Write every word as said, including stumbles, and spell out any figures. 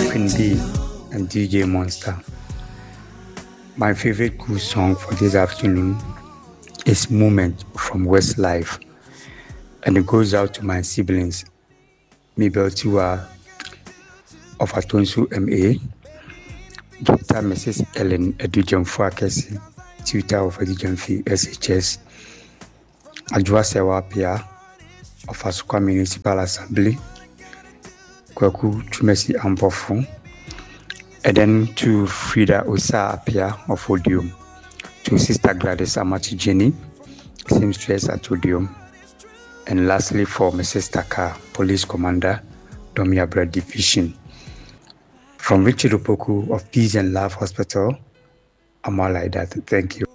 Queen B, and D J Monster. My favorite cool song for this afternoon is Moment from Westlife, and it goes out to my siblings, Mabel Tiwa of Atonsu M A, Doctor Missus Ellen Edujam Fuakesi, Tutor of Edujamfi S H S, Ajwa Sewa Pia of Asukwa Municipal Assembly, Kwaku Tumesi Ampofu, and then to Frida Osa Apia of Odium, to Sister Gladys Amati Jenny, seamstress at Odium, and lastly for Missus Taka, Police Commander, Domiabra Division. From Richard Opoku of Peace and Love Hospital, I'm all like that. Thank you.